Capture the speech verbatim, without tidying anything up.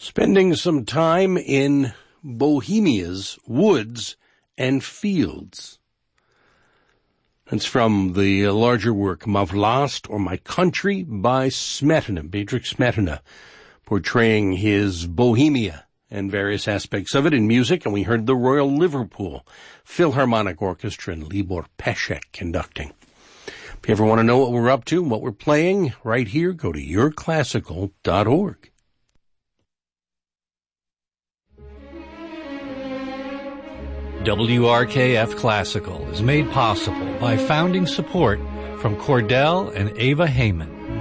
Spending some time in Bohemia's woods and fields. It's from the larger work, Ma Vlast, or My Country, by Smetana, Bedřich Smetana, portraying his Bohemia and various aspects of it in music. And we heard the Royal Liverpool Philharmonic Orchestra and Libor Pesek conducting. If you ever want to know what we're up to, what we're playing, right here, go to your classical dot org. W R K F Classical is made possible by founding support from Cordell and Ava Heyman.